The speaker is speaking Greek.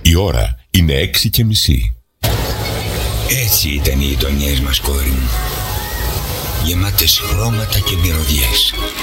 Η ώρα είναι 6:30. Έτσι ήταν οι γειτονιές μας, κόρη μου. Γεμάτες χρώματα και μυρωδιές.